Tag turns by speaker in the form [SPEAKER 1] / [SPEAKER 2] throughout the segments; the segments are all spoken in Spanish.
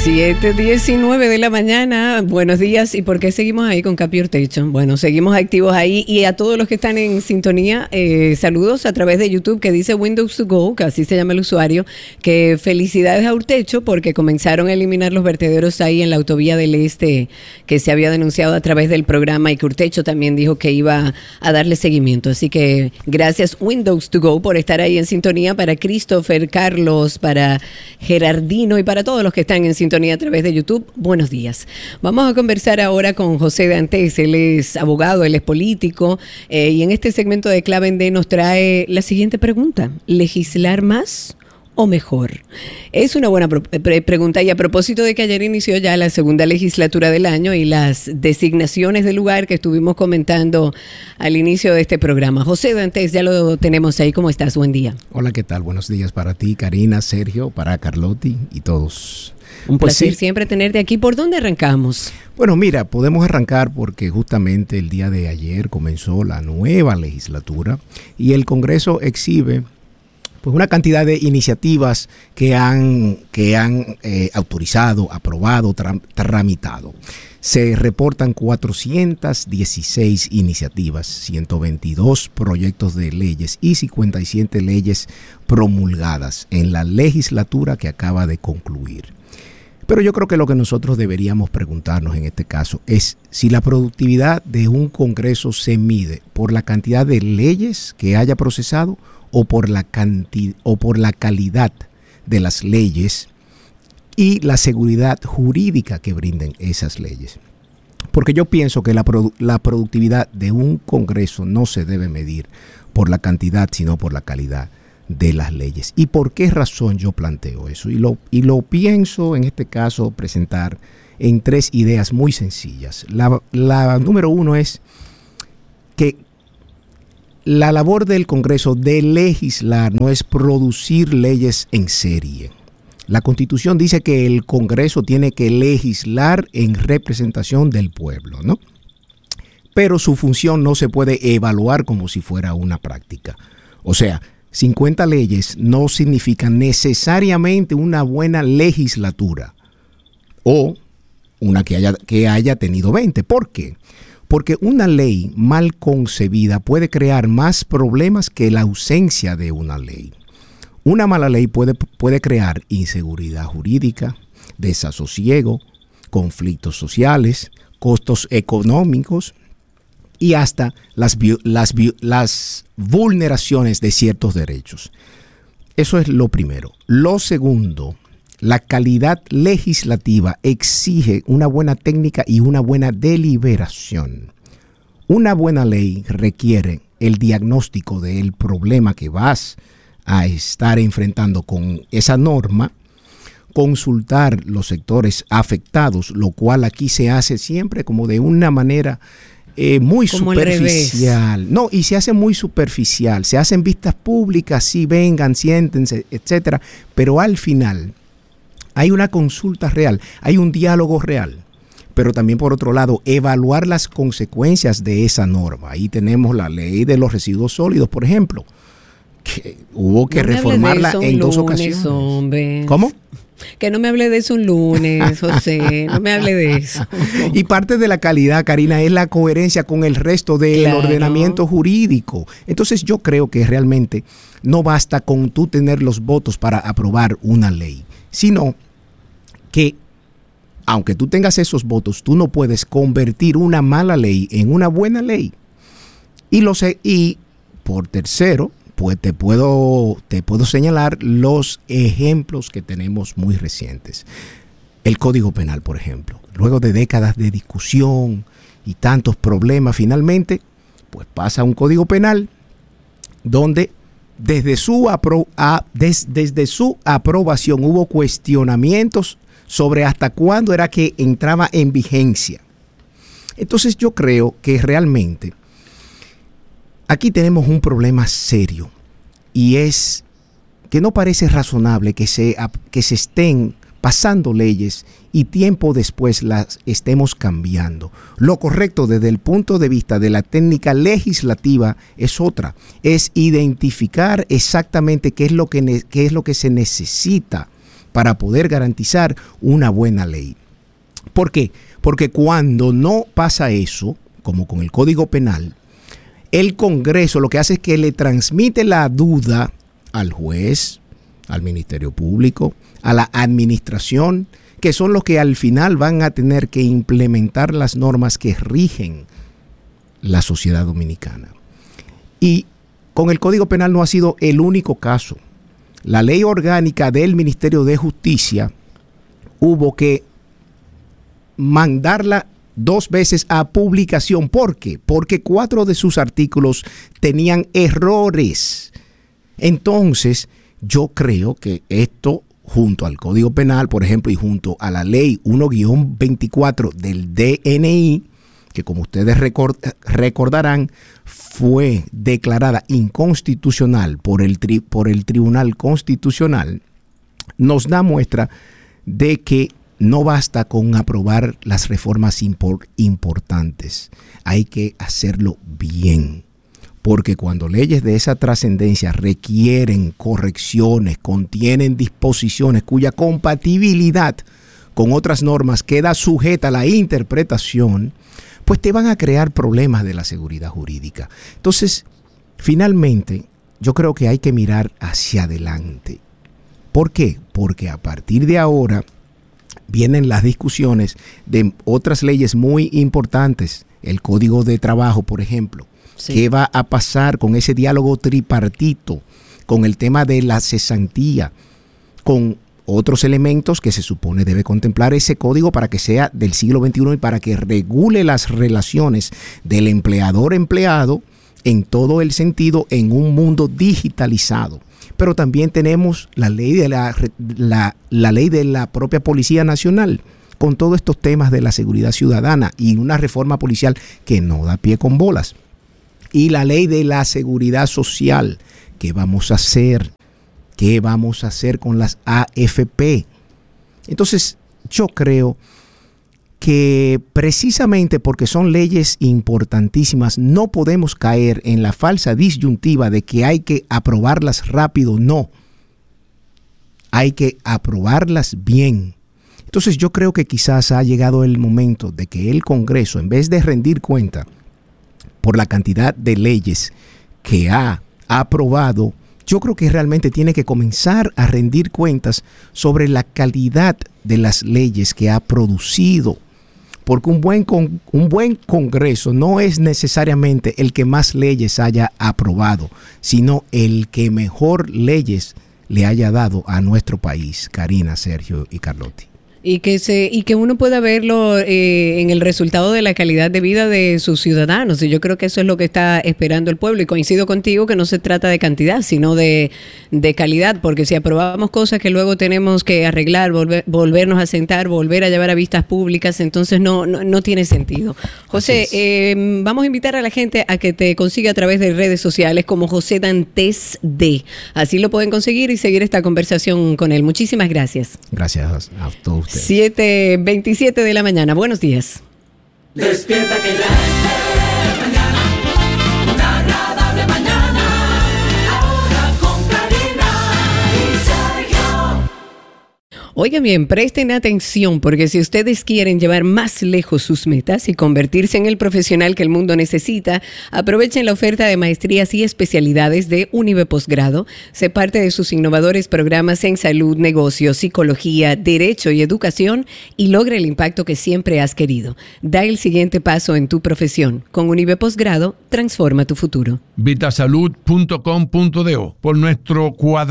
[SPEAKER 1] 7:19 de la mañana, buenos días. ¿Y por qué seguimos ahí con Capi Ortecho? Bueno, seguimos activos ahí, y a todos los que están en sintonía, saludos a través de YouTube, que dice Windows to Go, que así se llama el usuario, que felicidades a Ortecho porque comenzaron a eliminar los vertederos ahí en la autovía del Este, que se había denunciado a través del programa, y que Ortecho también dijo que iba a darle seguimiento. Así que gracias Windows to Go por estar ahí en sintonía, para Christopher, Carlos, para Gerardino y para todos los que están en sintonía a través de YouTube. Buenos días. Vamos a conversar ahora con José Dantes. Él es abogado, él es político, y en este segmento de Clave en D nos trae la siguiente pregunta: ¿legislar más o mejor? Es una buena pregunta, y a propósito de que ayer inició ya la segunda legislatura del año y las designaciones de lugar que estuvimos comentando al inicio de este programa. José Dantes, ya lo tenemos ahí. ¿Cómo estás? Buen día.
[SPEAKER 2] Hola, ¿qué tal? Buenos días para ti, Karina, Sergio, para Carlotti y todos.
[SPEAKER 1] Un placer siempre tenerte aquí. ¿Por dónde arrancamos?
[SPEAKER 2] Bueno, mira, podemos arrancar porque justamente el día de ayer comenzó la nueva legislatura y el Congreso exhibe pues una cantidad de iniciativas que han autorizado, aprobado, tramitado. Se reportan 416 iniciativas, 122 proyectos de leyes y 57 leyes promulgadas en la legislatura que acaba de concluir. Pero yo creo que lo que nosotros deberíamos preguntarnos en este caso es si la productividad de un Congreso se mide por la cantidad de leyes que haya procesado o por la calidad de las leyes y la seguridad jurídica que brinden esas leyes. Porque yo pienso que la productividad de un Congreso no se debe medir por la cantidad, sino por la calidad de las leyes. ¿Y por qué razón yo planteo eso? Y lo pienso en este caso presentar en tres ideas muy sencillas. La número uno es que la labor del Congreso de legislar no es producir leyes en serie. La Constitución dice que el Congreso tiene que legislar en representación del pueblo, ¿no? Pero su función no se puede evaluar como si fuera una práctica. O sea, 50 leyes no significan necesariamente una buena legislatura o una que haya tenido 20. ¿Por qué? Porque una ley mal concebida puede crear más problemas que la ausencia de una ley. Una mala ley puede crear inseguridad jurídica, desasosiego, conflictos sociales, costos económicos y hasta las vulneraciones de ciertos derechos. Eso es lo primero. Lo segundo, la calidad legislativa exige una buena técnica y una buena deliberación. Una buena ley requiere el diagnóstico del problema que vas a estar enfrentando con esa norma, consultar los sectores afectados, lo cual aquí se hace siempre como de una manera muy como superficial. No, y se hace muy superficial. Se hacen vistas públicas, sí, vengan, siéntense, etcétera. Pero al final hay una consulta real, hay un diálogo real. Pero también, por otro lado, evaluar las consecuencias de esa norma. Ahí tenemos la ley de los residuos sólidos, por ejemplo, que hubo que reformarla en dos ocasiones.
[SPEAKER 1] Hombre.
[SPEAKER 2] ¿Cómo?
[SPEAKER 1] Que no me hable de eso un lunes, José, no me hable de eso.
[SPEAKER 2] Y parte de la calidad, Karina, es la coherencia con el resto del ordenamiento jurídico. Entonces yo creo que realmente no basta con tú tener los votos para aprobar una ley, sino que aunque tú tengas esos votos, tú no puedes convertir una mala ley en una buena ley. Y por tercero, pues te puedo señalar los ejemplos que tenemos muy recientes. El Código Penal, por ejemplo. Luego de décadas de discusión y tantos problemas, finalmente, pues pasa un Código Penal donde desde su aprobación hubo cuestionamientos sobre hasta cuándo era que entraba en vigencia. Entonces yo creo que realmente aquí tenemos un problema serio, y es que no parece razonable que se estén pasando leyes y tiempo después las estemos cambiando. Lo correcto desde el punto de vista de la técnica legislativa es otra, es identificar exactamente qué es lo que se necesita para poder garantizar una buena ley. ¿Por qué? Porque cuando no pasa eso, como con el Código Penal, el Congreso lo que hace es que le transmite la duda al juez, al Ministerio Público, a la administración, que son los que al final van a tener que implementar las normas que rigen la sociedad dominicana. Y con el Código Penal no ha sido el único caso. La ley orgánica del Ministerio de Justicia hubo que mandarla 2 veces a publicación. ¿Por qué? Porque 4 de sus artículos tenían errores. Entonces, yo creo que esto, junto al Código Penal, por ejemplo, y junto a la ley 1-24 del DNI, que como ustedes recordarán, fue declarada inconstitucional por el Tribunal Constitucional, nos da muestra de que no basta con aprobar las reformas importantes, hay que hacerlo bien. Porque cuando leyes de esa trascendencia requieren correcciones, contienen disposiciones cuya compatibilidad con otras normas queda sujeta a la interpretación, pues te van a crear problemas de la seguridad jurídica. Entonces, finalmente, yo creo que hay que mirar hacia adelante. ¿Por qué? Porque a partir de ahora vienen las discusiones de otras leyes muy importantes, el Código de Trabajo, por ejemplo. Sí. ¿Qué va a pasar con ese diálogo tripartito, con el tema de la cesantía, con otros elementos que se supone debe contemplar ese código para que sea del siglo XXI y para que regule las relaciones del empleador-empleado en todo el sentido en un mundo digitalizado? Pero también tenemos la ley de la ley de la propia Policía Nacional, con todos estos temas de la seguridad ciudadana y una reforma policial que no da pie con bolas. Y la ley de la seguridad social. ¿Qué vamos a hacer? ¿Qué vamos a hacer con las AFP? Entonces, yo creo que precisamente porque son leyes importantísimas, no podemos caer en la falsa disyuntiva de que hay que aprobarlas rápido. No, hay que aprobarlas bien. Entonces, yo creo que quizás ha llegado el momento de que el Congreso, en vez de rendir cuenta por la cantidad de leyes que ha aprobado, yo creo que realmente tiene que comenzar a rendir cuentas sobre la calidad de las leyes que ha producido. Porque un buen Congreso no es necesariamente el que más leyes haya aprobado, sino el que mejor leyes le haya dado a nuestro país, Karina, Sergio y Carlotti.
[SPEAKER 1] Y que uno pueda verlo en el resultado de la calidad de vida de sus ciudadanos. Y yo creo que eso es lo que está esperando el pueblo. Y coincido contigo que no se trata de cantidad, sino de calidad. Porque si aprobamos cosas que luego tenemos que arreglar, volvernos a sentar, volver a llevar a vistas públicas, entonces no tiene sentido. José, vamos a invitar a la gente a que te consiga a través de redes sociales como José Dantes D. Así lo pueden conseguir y seguir esta conversación con él. Muchísimas gracias.
[SPEAKER 2] Gracias a todos ustedes.
[SPEAKER 1] 7:27 de la mañana. Buenos días.
[SPEAKER 3] Despierta que ya es mañana, una agradable mañana. Ahora con Karina y Sergio.
[SPEAKER 1] Oigan bien, presten atención porque si ustedes quieren llevar más lejos sus metas y convertirse en el profesional que el mundo necesita, aprovechen la oferta de maestrías y especialidades de Unive Posgrado. Sé parte de sus innovadores programas en salud, negocios, psicología, derecho y educación y logra el impacto que siempre has querido. Da el siguiente paso en tu profesión. Con Unive Posgrado, transforma tu futuro.
[SPEAKER 4] Vitasalud.com.do. Por nuestro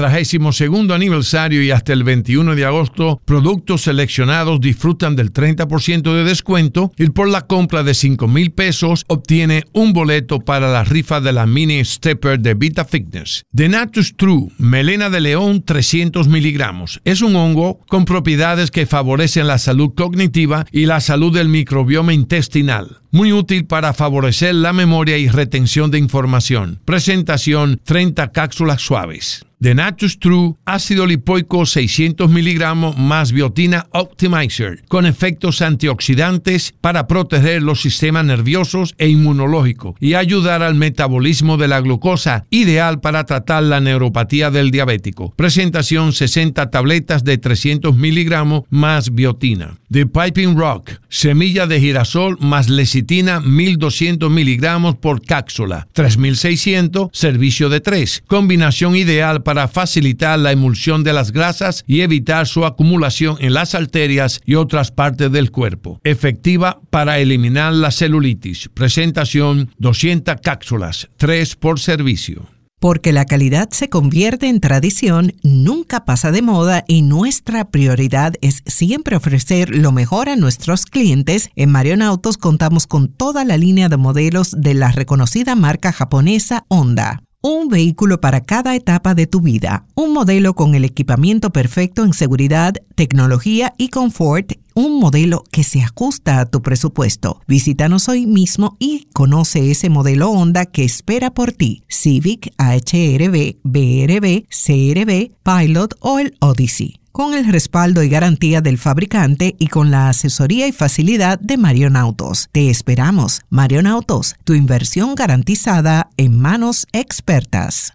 [SPEAKER 4] 42º aniversario y hasta el 21 de agosto, productos seleccionados disfrutan del 30% de descuento y por la compra de $5,000 obtiene un boleto para la rifa de la mini stepper de Vita Fitness. Denatus True, melena de león 300 miligramos. Es un hongo con propiedades que favorecen la salud cognitiva y la salud del microbioma intestinal. muy útil para favorecer la memoria y retención de información. Presentación: 30 cápsulas suaves. The Natus True, ácido lipoico 600 miligramos más biotina Optimizer, con efectos antioxidantes para proteger los sistemas nerviosos e inmunológicos y ayudar al metabolismo de la glucosa, ideal para tratar la neuropatía del diabético. Presentación: 60 tabletas de 300 miligramos más biotina. The Piping Rock, semilla de girasol más lecitina 1200 miligramos por cápsula, 3600, servicio de 3. Combinación ideal para facilitar la emulsión de las grasas y evitar su acumulación en las arterias y otras partes del cuerpo. Efectiva para eliminar la celulitis. Presentación: 200 cápsulas, 3 por servicio.
[SPEAKER 5] Porque la calidad se convierte en tradición, nunca pasa de moda y nuestra prioridad es siempre ofrecer lo mejor a nuestros clientes. En Marion Autos contamos con toda la línea de modelos de la reconocida marca japonesa Honda. Un vehículo para cada etapa de tu vida. Un modelo con el equipamiento perfecto en seguridad, tecnología y confort. Un modelo que se ajusta a tu presupuesto. Visítanos hoy mismo y conoce ese modelo Honda que espera por ti. Civic, HR-V, BR-V, CR-V, Pilot o el Odyssey. Con el respaldo y garantía del fabricante y con la asesoría y facilidad de Marion Autos. Te esperamos. Marion Autos, tu inversión garantizada en manos expertas.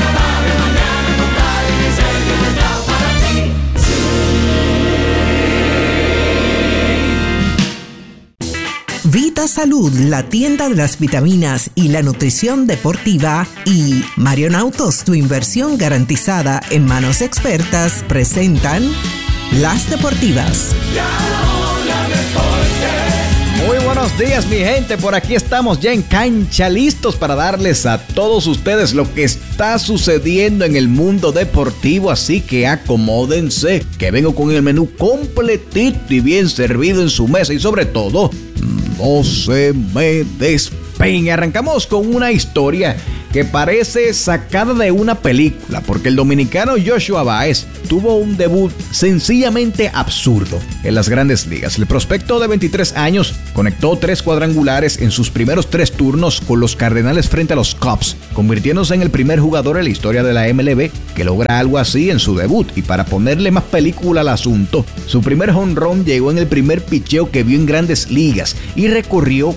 [SPEAKER 5] Vita Salud, la tienda de las vitaminas y la nutrición deportiva, y Marion Autos, tu inversión garantizada en manos expertas, presentan Las Deportivas.
[SPEAKER 6] Muy buenos días, mi gente. Por aquí estamos ya en cancha, listos para darles a todos ustedes lo que está sucediendo en el mundo deportivo. Así que acomódense, que vengo con el menú completito y bien servido en su mesa. Y sobre todo, no se me despeguen. Arrancamos con una historia que parece sacada de una película, porque el dominicano Joshua Báez tuvo un debut sencillamente absurdo en las Grandes Ligas. El prospecto de 23 años conectó 3 cuadrangulares en sus primeros 3 turnos con los Cardenales frente a los Cubs, convirtiéndose en el primer jugador en la historia de la MLB que logra algo así en su debut. Y para ponerle más película al asunto, su primer jonrón llegó en el primer picheo que vio en Grandes Ligas y recorrió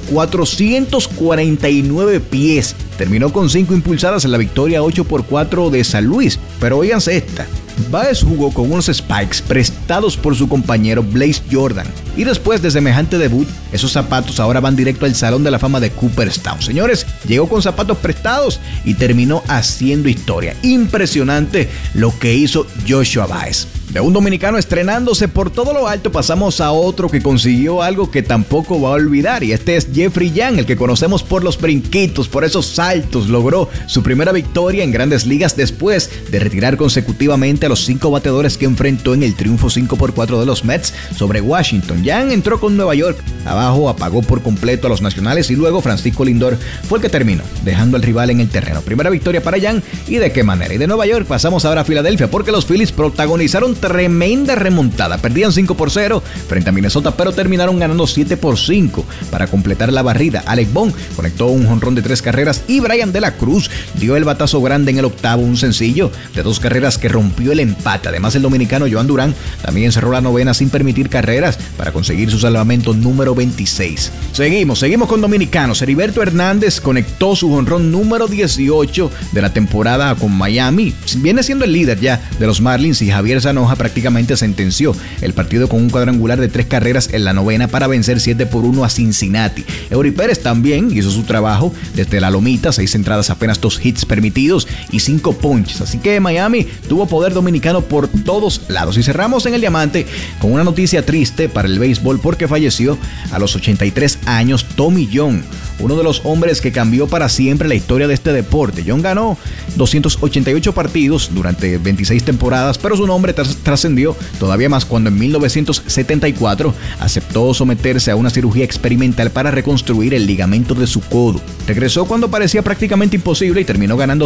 [SPEAKER 6] 449 pies. Terminó con 5 impulsadas en la victoria 8-4 de San Luis. Pero óiganse esta. Báez jugó con unos spikes prestados por su compañero Blaze Jordan. Y después de semejante debut, esos zapatos ahora van directo al Salón de la Fama de Cooperstown. Señores, llegó con zapatos prestados y terminó haciendo historia. Impresionante lo que hizo Joshua Báez. De un dominicano estrenándose por todo lo alto, pasamos a otro que consiguió algo que tampoco va a olvidar. Y este es Jeffrey Young, el que conocemos por los brinquitos, por esos saltos. Logró su primera victoria en Grandes Ligas después de retirar consecutivamente a los 5 bateadores que enfrentó en el triunfo 5-4 de los Mets sobre Washington. Young entró con Nueva York abajo, apagó por completo a los nacionales y luego Francisco Lindor fue el que terminó dejando al rival en el terreno. Primera victoria para Young, y de qué manera. Y de Nueva York pasamos ahora a Filadelfia, porque los Phillies protagonizaron tremenda remontada. Perdían 5-0 frente a Minnesota, pero terminaron ganando 7-5 para completar la barrida. Alec Bohm conectó un jonrón de 3 carreras y Brian de la Cruz dio el batazo grande en el octavo, un sencillo de 2 carreras que rompió el empate. Además, el dominicano Joan Durán también cerró la novena sin permitir carreras para conseguir su salvamento número 26. Seguimos con dominicanos. Heriberto Hernández conectó su jonrón número 18 de la temporada con Miami. Viene siendo el líder ya de los Marlins, y Javier Zanoja prácticamente sentenció el partido con un cuadrangular de 3 carreras en la novena para vencer 7-1 a Cincinnati. Eury Pérez también hizo su trabajo desde la lomita, 6 entradas, apenas 2 hits permitidos y 5 ponches. Así que Miami tuvo poder dominicano por todos lados. Y cerramos en el diamante con una noticia triste para el béisbol, porque falleció a los 83 años Tommy John, uno de los hombres que cambió para siempre la historia de este deporte. John ganó 288 partidos durante 26 temporadas, pero su nombre trascendió todavía más cuando en 1974 aceptó someterse a una cirugía experimental para reconstruir el ligamento de su codo. Regresó cuando parecía prácticamente imposible y terminó ganando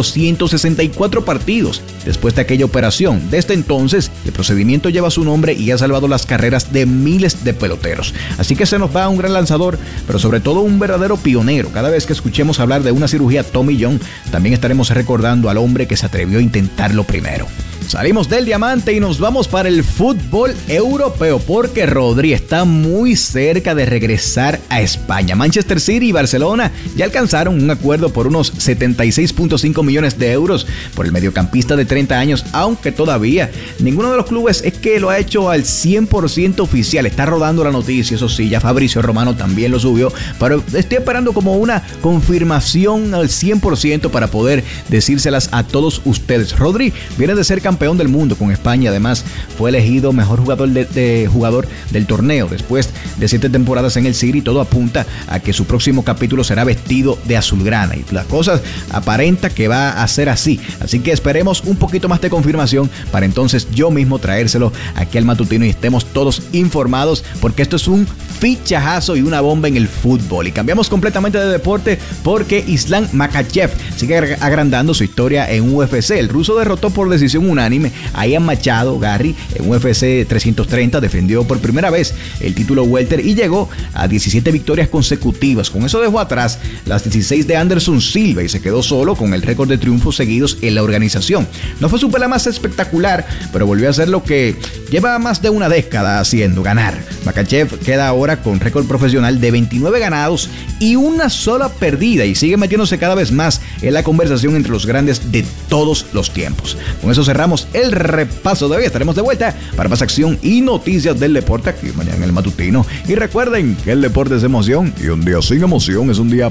[SPEAKER 6] 164 partidos después de aquella operación. Desde entonces, el procedimiento lleva su nombre y ha salvado las carreras de miles de peloteros. Así que se nos va un gran lanzador, pero sobre todo un verdadero pionero. Cada vez que escuchemos hablar de una cirugía Tommy John, también estaremos recordando al hombre que se atrevió a intentarlo primero. Salimos del diamante y nos vamos para el fútbol europeo porque Rodri está muy cerca de regresar a España. Manchester City y Barcelona ya alcanzaron un acuerdo por unos 76.5 millones de euros por el mediocampista de 30 años, aunque todavía ninguno de los clubes es que lo ha hecho al 100% oficial. Está rodando la noticia, eso sí, ya Fabrizio Romano también lo subió, pero estoy esperando como una confirmación al 100% para poder decírselas a todos ustedes. Rodri viene de ser campeón del mundo con España, además fue elegido mejor jugador jugador del torneo después de 7 temporadas en el City. Todo apunta a que su próximo capítulo será vestido de azulgrana y las cosas aparenta que va a ser así que esperemos un poquito más de confirmación para entonces yo mismo traérselo aquí al matutino y estemos todos informados, porque esto es un fichajazo y una bomba en el fútbol. Y cambiamos completamente de deporte porque Islam Makhachev sigue agrandando su historia en UFC. El ruso derrotó por decisión unánime a Ian Machado, Gary, en UFC 330. Defendió por primera vez el título welter y llegó a 17 victorias consecutivas. Con eso dejó atrás las 16 de Anderson Silva y se quedó solo con el récord de triunfos seguidos en la organización. No fue su pelea más espectacular, pero volvió a hacer lo que lleva más de una década haciendo, ganar. Makhachev queda ahora con récord profesional de 29 ganados y una sola perdida y sigue metiéndose cada vez más en la conversación entre los grandes de todos los tiempos. Con eso cerramos el repaso de hoy. Estaremos de vuelta para más acción y noticias del deporte aquí mañana en el matutino. Y recuerden que el deporte es emoción y un día sin emoción es un día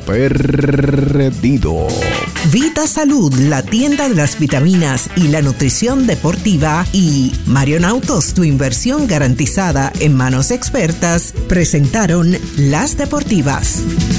[SPEAKER 6] perdido.
[SPEAKER 5] Vita Salud, la tienda de las vitaminas y la nutrición deportiva, y Marion Autos, tu inversión garantizada en manos expertas, presentaron Las Deportivas.